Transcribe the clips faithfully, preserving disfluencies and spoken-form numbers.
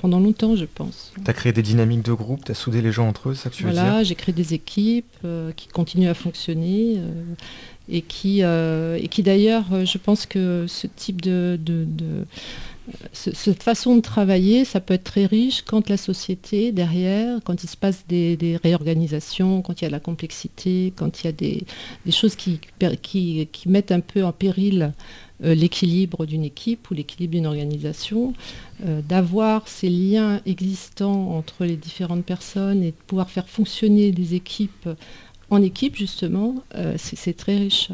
pendant longtemps, je pense. Tu as créé des dynamiques de groupe, tu as soudé les gens entre eux, c'est ça que tu veux dire ? Voilà, j'ai créé des équipes euh, qui continuent à fonctionner euh, et, qui, euh, et qui d'ailleurs, je pense que ce type de... de, de ce, cette façon de travailler, ça peut être très riche quand la société, derrière, quand il se passe des, des réorganisations, quand il y a de la complexité, quand il y a des, des choses qui, qui, qui mettent un peu en péril euh, l'équilibre d'une équipe ou l'équilibre d'une organisation, euh, d'avoir ces liens existants entre les différentes personnes et de pouvoir faire fonctionner des équipes en équipe, justement, euh, c'est, c'est très riche.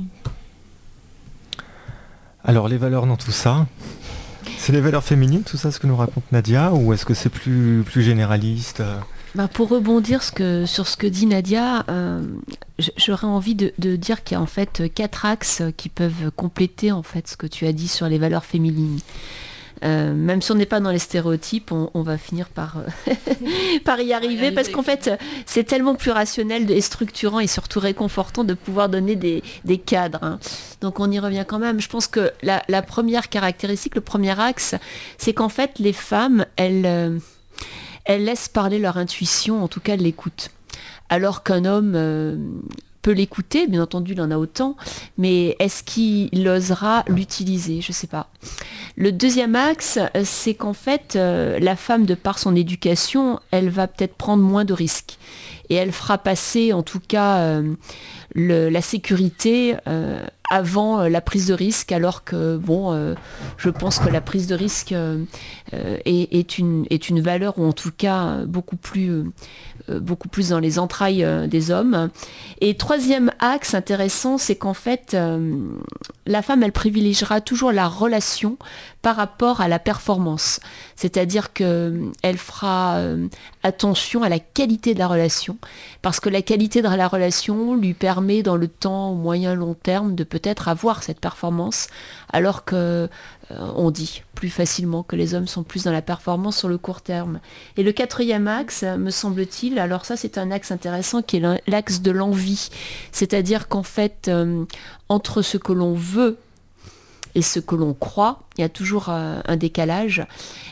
Alors, les valeurs dans tout ça, c'est les valeurs féminines, tout ça, ce que nous raconte Nadia, ou est-ce que c'est plus, plus généraliste euh... bah pour rebondir ce que, sur ce que dit Nadia, euh, j'aurais envie de, de dire qu'il y a en fait quatre axes qui peuvent compléter en fait ce que tu as dit sur les valeurs féminines. Euh, même si on n'est pas dans les stéréotypes, on, on va finir par, euh, par y arriver, parce qu'en fait, c'est tellement plus rationnel et structurant et surtout réconfortant de pouvoir donner des, des cadres. Hein. Donc on y revient quand même. Je pense que la, la première caractéristique, le premier axe, c'est qu'en fait, les femmes, elles, euh, elles laissent parler leur intuition, en tout cas, elles l'écoutent. Alors qu'un homme... Euh, peut l'écouter, bien entendu, il en a autant, mais est-ce qu'il osera l'utiliser ? Je ne sais pas. Le deuxième axe, c'est qu'en fait, euh, la femme, de par son éducation, elle va peut-être prendre moins de risques. Et elle fera passer, en tout cas, euh, le, la sécurité euh, avant euh, la prise de risque, alors que, bon, euh, je pense que la prise de risque euh, est, est, une, est une valeur, ou en tout cas, beaucoup plus... Euh, beaucoup plus dans les entrailles euh, des hommes. Et troisième axe intéressant, c'est qu'en fait, euh, la femme, elle privilégiera toujours la relation par rapport à la performance. C'est-à-dire qu'elle fera euh, attention à la qualité de la relation, parce que la qualité de la relation lui permet, dans le temps, au moyen long terme, de peut-être avoir cette performance, alors que euh, on dit plus facilement que les hommes sont plus dans la performance sur le court terme. Et le quatrième axe, me semble-t-il, alors ça c'est un axe intéressant qui est l'axe de l'envie. C'est-à-dire qu'en fait, euh, entre ce que l'on veut et ce que l'on croit, il y a toujours euh, un décalage.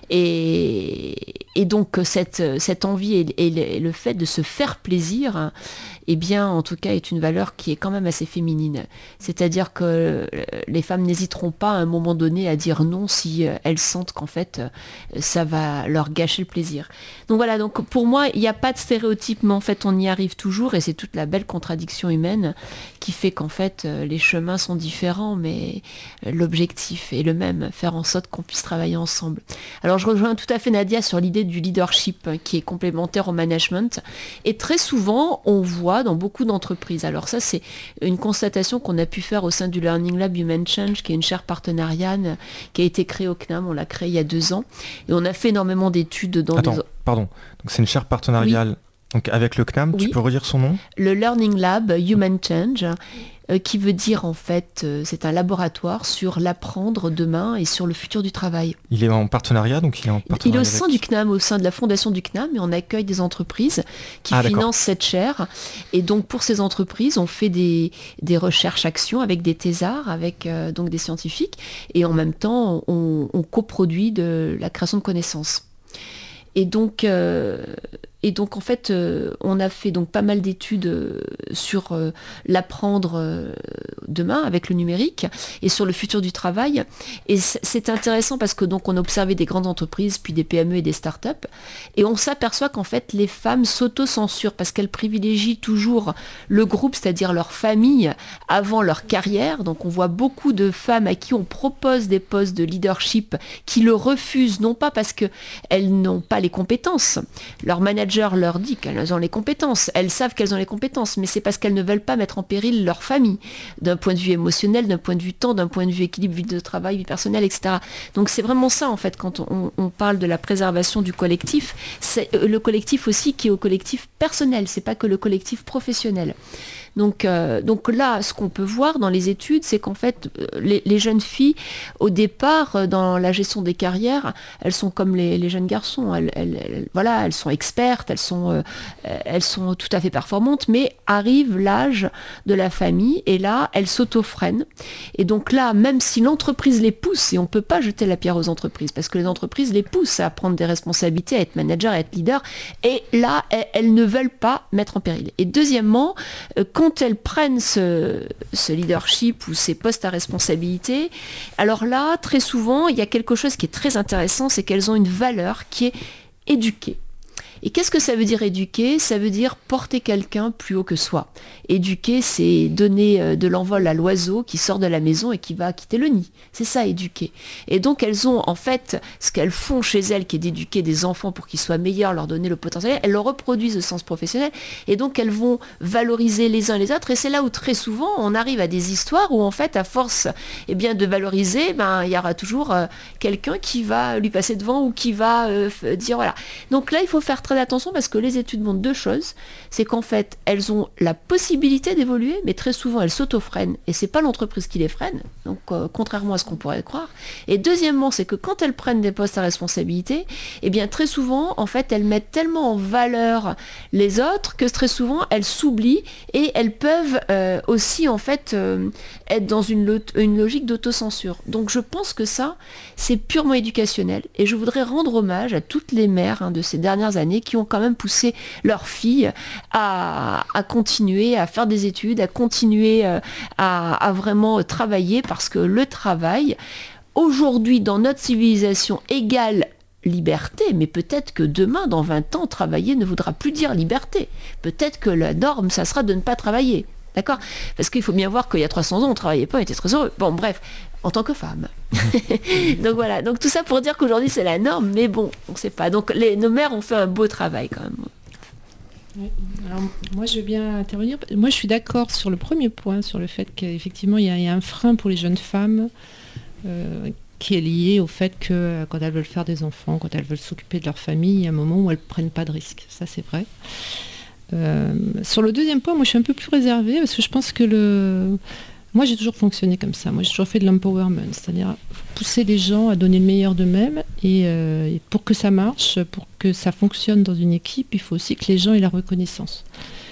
Et, et donc cette, cette envie et, et, et le fait de se faire plaisir, eh bien, en tout cas, est une valeur qui est quand même assez féminine. C'est-à-dire que les femmes n'hésiteront pas à un moment donné à dire non si elles sentent qu'en fait, ça va leur gâcher le plaisir. Donc voilà, donc pour moi, il n'y a pas de stéréotype, mais en fait, on y arrive toujours, et c'est toute la belle contradiction humaine qui fait qu'en fait, les chemins sont différents, mais l'objectif est le même, faire en sorte qu'on puisse travailler ensemble. Alors, je rejoins tout à fait Nadia sur l'idée du leadership qui est complémentaire au management, et très souvent, on voit dans beaucoup d'entreprises. Alors ça, c'est une constatation qu'on a pu faire au sein du Learning Lab Human Change, qui est une chaire partenariale qui a été créée au C N A M. On l'a créée il y a deux ans. Et on a fait énormément d'études dans Attends, des... pardon. Donc c'est une chaire partenariale oui. Donc avec le C N A M. Oui. Tu peux redire son nom ? Le Learning Lab Human Change, euh, qui veut dire en fait, euh, c'est un laboratoire sur l'apprendre demain et sur le futur du travail. Il est en partenariat, donc il est en partenariat Il est au sein avec... du C N A M, au sein de la fondation du C N A M, et on accueille des entreprises qui ah, financent d'accord. cette chaire. Et donc pour ces entreprises, on fait des, des recherches-actions avec des thésards, avec euh, donc des scientifiques, et en même temps, on, on coproduit de la création de connaissances. Et donc, euh, et donc en fait, euh, on a fait donc pas mal d'études euh, sur euh, l'apprendre euh, demain avec le numérique et sur le futur du travail. Et c'est intéressant parce que donc on a observé des grandes entreprises, puis des P M E et des startups, et on s'aperçoit qu'en fait les femmes s'auto-censurent parce qu'elles privilégient toujours le groupe, c'est-à-dire leur famille, avant leur carrière. Donc on voit beaucoup de femmes à qui on propose des postes de leadership qui le refusent, non pas parce qu'elles n'ont pas les compétences. Leur manager leur dit qu'elles ont les compétences. Elles savent qu'elles ont les compétences, mais c'est parce qu'elles ne veulent pas mettre en péril leur famille, d'un point de vue émotionnel, d'un point de vue temps, d'un point de vue équilibre, vie de travail, vie personnelle, et cetera. Donc c'est vraiment ça, en fait, quand on, on parle de la préservation du collectif, c'est le collectif aussi qui est au collectif personnel, c'est pas que le collectif professionnel. Donc, euh, donc là, ce qu'on peut voir dans les études, c'est qu'en fait, les, les jeunes filles, au départ, dans la gestion des carrières, elles sont comme les, les jeunes garçons. Elles, elles, elles, voilà, elles sont expertes, elles sont, euh, elles sont tout à fait performantes, mais arrive l'âge de la famille et là, elles s'auto-freinent. Et donc là, même si l'entreprise les pousse, et on ne peut pas jeter la pierre aux entreprises, parce que les entreprises les poussent à prendre des responsabilités, à être manager, à être leader, et là, elles, elles ne veulent pas mettre en péril. Et deuxièmement, quand elles prennent ce, ce leadership ou ces postes à responsabilité, alors là, très souvent, il y a quelque chose qui est très intéressant, c'est qu'elles ont une valeur qui est éduquée. Et qu'est-ce que ça veut dire éduquer ? Ça veut dire porter quelqu'un plus haut que soi. Éduquer, c'est donner de l'envol à l'oiseau qui sort de la maison et qui va quitter le nid. C'est ça, éduquer. Et donc, elles ont, en fait, ce qu'elles font chez elles, qui est d'éduquer des enfants pour qu'ils soient meilleurs, leur donner le potentiel, elles le reproduisent au sens professionnel. Et donc, elles vont valoriser les uns les autres. Et c'est là où, très souvent, on arrive à des histoires où, en fait, à force eh bien, de valoriser, ben, il y aura toujours euh, quelqu'un qui va lui passer devant ou qui va euh, dire, voilà. Donc là, il faut faire très attention parce que les études montrent deux choses, c'est qu'en fait elles ont la possibilité d'évoluer, mais très souvent elles s'auto-freinent et c'est pas l'entreprise qui les freine, donc euh, contrairement à ce qu'on pourrait croire. Et deuxièmement, c'est que quand elles prennent des postes à responsabilité, eh bien très souvent en fait elles mettent tellement en valeur les autres que très souvent elles s'oublient et elles peuvent euh, aussi en fait euh, être dans une, une logique d'autocensure. Donc je pense que ça c'est purement éducationnel et je voudrais rendre hommage à toutes les mères hein, de ces dernières années qui ont quand même poussé leurs filles à, à continuer à faire des études, à continuer à, à vraiment travailler parce que le travail, aujourd'hui dans notre civilisation égale liberté, mais peut-être que demain, dans vingt ans, travailler ne voudra plus dire liberté. Peut-être que la norme, ça sera de ne pas travailler. D'accord ? Parce qu'il faut bien voir qu'il y a trois cents ans, on ne travaillait pas, on était très heureux. Bon, bref, en tant que femme. Donc voilà, donc tout ça pour dire qu'aujourd'hui c'est la norme, mais bon, on ne sait pas. Donc les, nos mères ont fait un beau travail quand même. Oui. Alors, moi je veux bien intervenir. Moi je suis d'accord sur le premier point, sur le fait qu'effectivement il y, y a un frein pour les jeunes femmes euh, qui est lié au fait que quand elles veulent faire des enfants, quand elles veulent s'occuper de leur famille, il y a un moment où elles ne prennent pas de risques. Ça c'est vrai. Euh, sur le deuxième point, moi je suis un peu plus réservée parce que je pense que le... Moi j'ai toujours fonctionné comme ça, moi j'ai toujours fait de l'empowerment, c'est-à-dire pousser les gens à donner le meilleur d'eux-mêmes et, euh, et pour que ça marche, pour que ça fonctionne dans une équipe, il faut aussi que les gens aient la reconnaissance.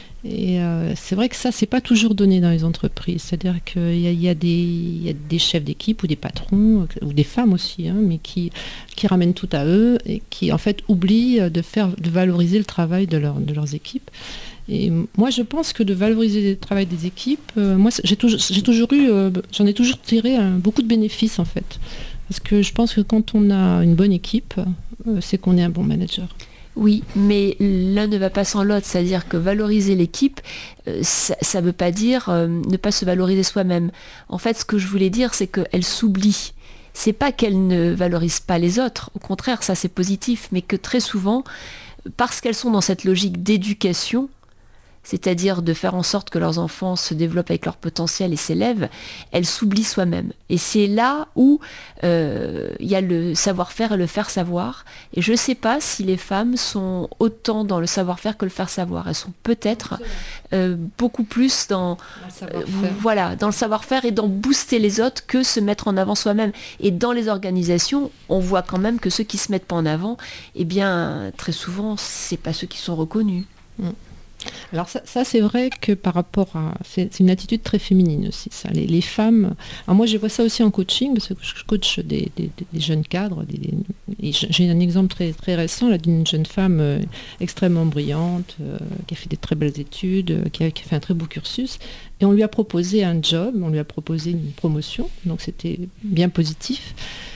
Et euh, c'est vrai que ça, c'est pas toujours donné dans les entreprises, c'est-à-dire qu'il y a, il y a, des, il y a des chefs d'équipe ou des patrons, ou des femmes aussi, hein, mais qui, qui ramènent tout à eux et qui en fait oublient de, faire, de valoriser le travail de, leur, de leurs équipes. Et moi, je pense que de valoriser le travail des équipes, euh, moi, j'ai toujours, j'ai toujours eu, euh, j'en ai toujours tiré hein, beaucoup de bénéfices en fait. Parce que je pense que quand on a une bonne équipe, euh, c'est qu'on est un bon manager. Oui, mais l'un ne va pas sans l'autre, c'est-à-dire que valoriser l'équipe, euh, ça ne veut pas dire euh, ne pas se valoriser soi-même. En fait, ce que je voulais dire, c'est qu'elle s'oublie. C'est pas qu'elle ne valorise pas les autres, au contraire, ça c'est positif, mais que très souvent, parce qu'elles sont dans cette logique d'éducation, c'est-à-dire de faire en sorte que leurs enfants se développent avec leur potentiel et s'élèvent, elles s'oublient soi-même. Et c'est là où il euh, y a le savoir-faire et le faire-savoir. Et je ne sais pas si les femmes sont autant dans le savoir-faire que le faire-savoir. Elles sont peut-être euh, beaucoup plus dans, dans, le euh, voilà, dans le savoir-faire et dans booster les autres que se mettre en avant soi-même. Et dans les organisations, on voit quand même que ceux qui ne se mettent pas en avant, eh bien, très souvent, ce n'est pas ceux qui sont reconnus. Mm. Alors ça, ça c'est vrai que par rapport à... C'est, c'est une attitude très féminine aussi, ça. Les, les femmes... Alors moi je vois ça aussi en coaching, parce que je coach des, des, des jeunes cadres. Des, des, j'ai un exemple très, très récent là, d'une jeune femme euh, extrêmement brillante, euh, qui a fait des très belles études, euh, qui, a, qui a fait un très beau cursus. Et on lui a proposé un job, on lui a proposé une promotion, donc c'était bien positif.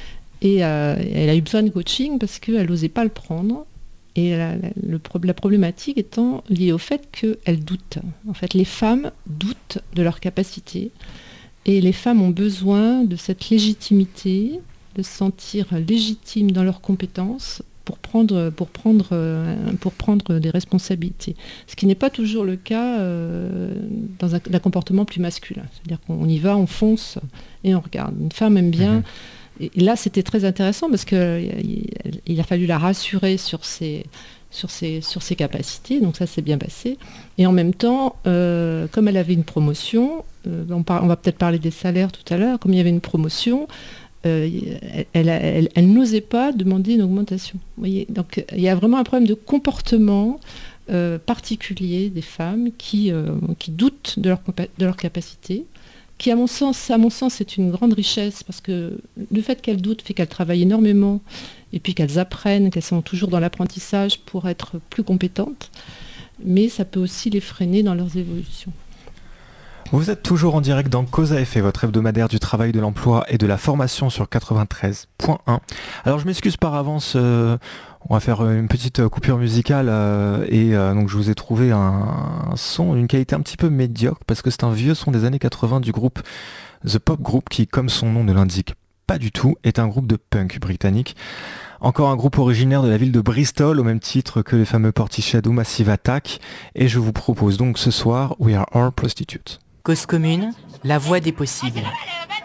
Et euh, elle a eu besoin de coaching parce qu'elle n'osait pas le prendre. Et la, la, le, la problématique étant liée au fait qu'elles doutent. En fait, les femmes doutent de leur capacité et les femmes ont besoin de cette légitimité, de se sentir légitimes dans leurs compétences pour prendre, pour prendre, pour prendre des responsabilités. Ce qui n'est pas toujours le cas euh, dans un, un comportement plus masculin. C'est-à-dire qu'on y va, on fonce et on regarde. Une femme aime bien... Mmh. et là, c'était très intéressant parce qu'il il a fallu la rassurer sur ses, sur, ses, sur ses capacités, donc ça s'est bien passé. Et en même temps, euh, comme elle avait une promotion, euh, on, par, on va peut-être parler des salaires tout à l'heure, comme il y avait une promotion, euh, elle, elle, elle, elle n'osait pas demander une augmentation. Vous voyez, donc il y a vraiment un problème de comportement euh, particulier des femmes qui, euh, qui doutent de leur, de leur capacité, qui à mon sens, à mon sens, c'est une grande richesse parce que le fait qu'elles doutent fait qu'elles travaillent énormément et puis qu'elles apprennent, qu'elles sont toujours dans l'apprentissage pour être plus compétentes, mais ça peut aussi les freiner dans leurs évolutions. Vous êtes toujours en direct dans Cause à effet, votre hebdomadaire du travail, de l'emploi et de la formation sur quatre-vingt-treize point un. Alors je m'excuse par avance, euh, on va faire une petite coupure musicale euh, et euh, donc je vous ai trouvé un, un son d'une qualité un petit peu médiocre parce que c'est un vieux son des années quatre-vingts du groupe The Pop Group qui, comme son nom ne l'indique pas du tout, est un groupe de punk britannique. Encore un groupe originaire de la ville de Bristol, au même titre que les fameux Portishead ou Massive Attack. Et je vous propose donc ce soir We Are All Prostitutes. Cause commune, la voix des possibles.